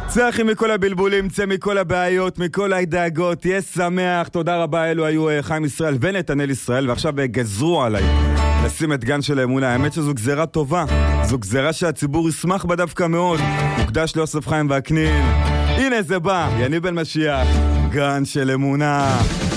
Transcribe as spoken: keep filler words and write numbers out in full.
צא אחי מכל הבלבולים, צא מכל הבעיות, מכל הדאגות, תהיה שמח. תודה רבה, אלו היו חיים ישראל ונתנאל ישראל, ועכשיו גזרו עליי לשים את גן של האמונה. האמת שזו גזרה טובה, זו גזרה שהציבור ישמח בה דווקא מאוד. מוקדש לאוסף חיים והקניל. הנה זה בא, יניב בן משיח, גן של אמונה.